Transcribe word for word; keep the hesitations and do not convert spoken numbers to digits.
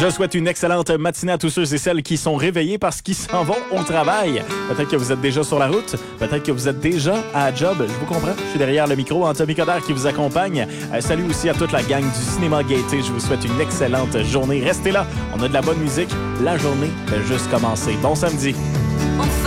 Je souhaite une excellente matinée à tous ceux et celles qui sont réveillés parce qu'ils s'en vont au travail. Peut-être que vous êtes déjà sur la route, peut-être que vous êtes déjà à la job. Je vous comprends, je suis derrière le micro, Anthony Coderre qui vous accompagne. Euh, salut aussi à toute la gang du Cinéma Gaieté. Je vous souhaite une excellente journée. Restez là, on a de la bonne musique. La journée va juste commencer. Bon samedi.